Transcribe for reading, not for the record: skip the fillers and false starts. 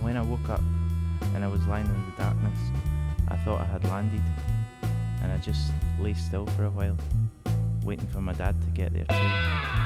when I woke up and I was lying in the darkness, I thought I had landed, and I just lay still for a while, waiting for my dad to get there too.